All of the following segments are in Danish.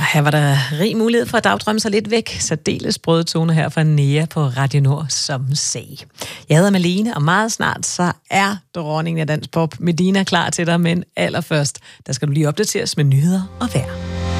Her var der rig mulighed for at dagdrømme sig lidt væk. Særdeles sprøde toner her fra Nea på Radio Nord, som sag. Jeg hedder Malene, og meget snart så er dronningen af dansk pop Medina klar til dig, men allerførst, der skal du lige opdateres med nyheder og vejr.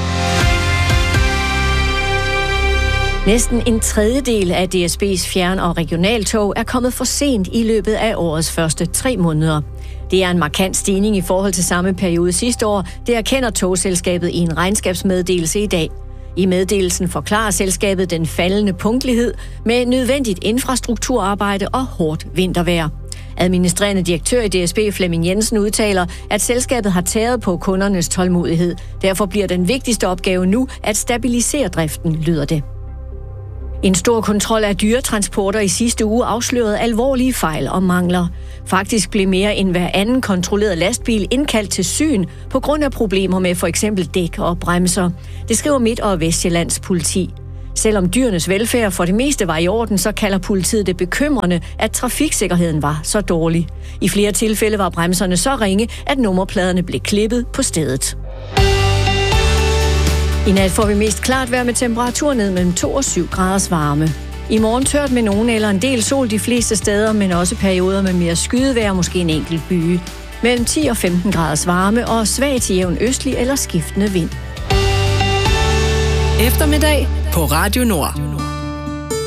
Næsten en tredjedel af DSB's fjern- og regionaltog er kommet for sent i løbet af årets første 3 måneder. Det er en markant stigning i forhold til samme periode sidste år. Det erkender togselskabet i en regnskabsmeddelelse i dag. I meddelelsen forklarer selskabet den faldende punktlighed med nødvendigt infrastrukturarbejde og hårdt vintervejr. Administrerende direktør i DSB Flemming Jensen udtaler, at selskabet har tæret på kundernes tålmodighed. Derfor bliver den vigtigste opgave nu at stabilisere driften, lyder det. En stor kontrol af dyretransporter i sidste uge afslørede alvorlige fejl og mangler. Faktisk blev mere end hver anden kontrolleret lastbil indkaldt til syn på grund af problemer med for eksempel dæk og bremser. Det skriver Midt- og Vestjyllands politi. Selvom dyrenes velfærd for det meste var i orden, så kalder politiet det bekymrende, at trafiksikkerheden var så dårlig. I flere tilfælde var bremserne så ringe, at nummerpladerne blev klippet på stedet. I nat får vi mest klart vejr med temperatur ned mellem 2 og 7 graders varme. I morgen tørt med nogen eller en del sol de fleste steder, men også perioder med mere skydevejr, måske en enkelt byge. Mellem 10 og 15 graders varme og svag til jævn østlig eller skiftende vind. Eftermiddag på Radio Nord.